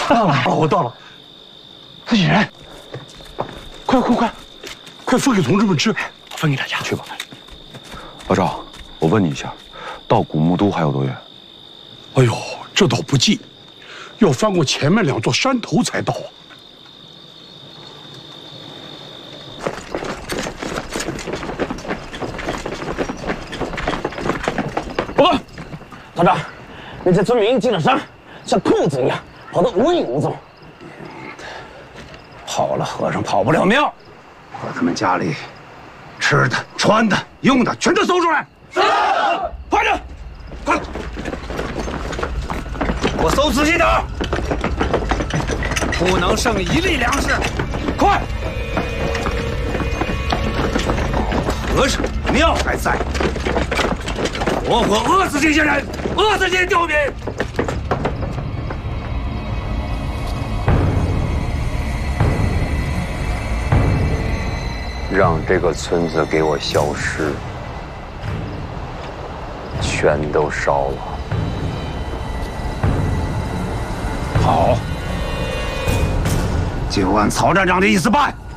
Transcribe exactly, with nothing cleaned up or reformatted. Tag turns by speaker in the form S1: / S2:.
S1: 到了，
S2: 哦，我到了。
S1: 自己人，快快快，
S2: 快分给同志们吃，
S1: 分给大家。
S3: 去吧。老赵，我问你一下，到古木都还有多远？
S2: 哎呦，这倒不近，要翻过前面两座山头才到啊。
S1: 报告，团长，那些村民进了山，像兔子一样跑得无影无踪。
S4: 跑了和尚跑不了庙，把他们家里吃的、穿的、用的全都搜出来。是，快点，快！我搜仔细点，不能剩一粒粮食，快！和尚庙还在，活活饿死这些人，饿死这些刁民！
S5: 让这个村子给我消失，全都烧了。
S4: 好，就按曹站长的意思办。